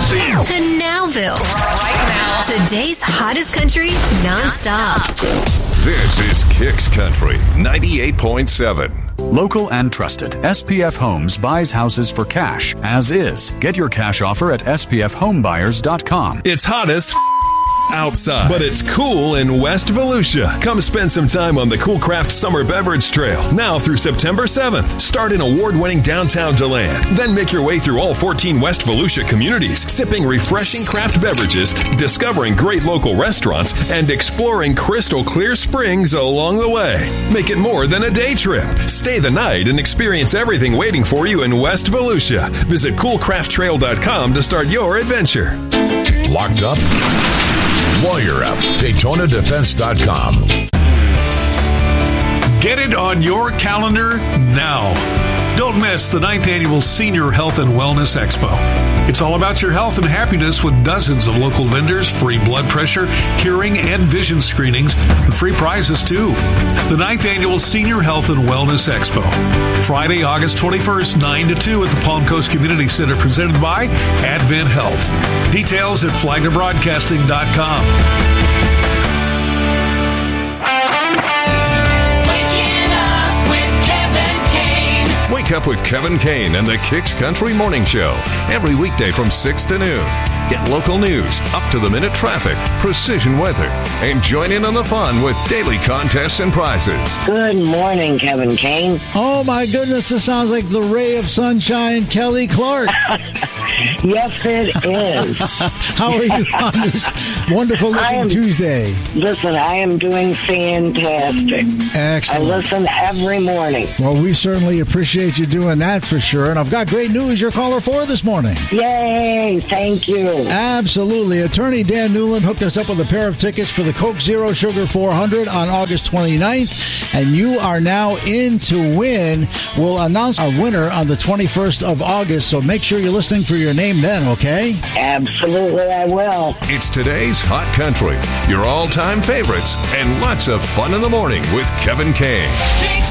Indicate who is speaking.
Speaker 1: to Nowville. Right now. Today's hottest country nonstop.
Speaker 2: This is Kicks Country 98.7.
Speaker 3: Local and trusted, SPF Homes buys houses for cash, as is. Get your cash offer at spfhomebuyers.com.
Speaker 4: It's hot as outside, but it's cool in West Volusia. Come spend some time on the Cool Craft Summer Beverage Trail, now through September 7th. Start in award-winning downtown DeLand. Then make your way through all 14 West Volusia communities, sipping refreshing craft beverages, discovering great local restaurants, and exploring crystal clear springs along the way. Make it more than a day trip. Stay the night and experience everything waiting for you in West Volusia. Visit coolcrafttrail.com to start your adventure.
Speaker 5: Locked up? Lawyer up. DaytonaDefense.com.
Speaker 6: Get it on your calendar now. Don't miss the 9th Annual Senior Health and Wellness Expo. It's all about your health and happiness with dozens of local vendors, free blood pressure, hearing, and vision screenings, and free prizes too. The 9th Annual Senior Health and Wellness Expo. Friday, August 21st, 9 to 2 at the Palm Coast Community Center, presented by Advent Health. Details at flaglerbroadcasting.com.
Speaker 2: Wake up with Kevin Kane and the Kicks Country Morning Show every weekday from 6 to noon. Get local news, up-to-the-minute traffic, precision weather, and join in on the fun with daily contests and prizes.
Speaker 7: Good morning, Kevin Kane.
Speaker 8: Oh, my goodness, this sounds like the ray of sunshine, Kelly Clark.
Speaker 7: Yes, it is.
Speaker 8: How are you on this wonderful-looking Tuesday?
Speaker 7: Listen, I am doing fantastic.
Speaker 8: Excellent.
Speaker 7: I listen every morning.
Speaker 8: Well, we certainly appreciate you doing that for sure. And I've got great news. You're caller 4 this morning.
Speaker 7: Yay, thank you.
Speaker 8: Absolutely. Attorney Dan Newland hooked us up with a pair of tickets for the Coke Zero Sugar 400 on August 29th. And you are now in to win. We'll announce our winner on the 21st of August. So make sure you're listening for your name then, okay?
Speaker 7: Absolutely, I will.
Speaker 2: It's today's Hot Country, your all-time favorites, and lots of fun in the morning with Kevin Kane.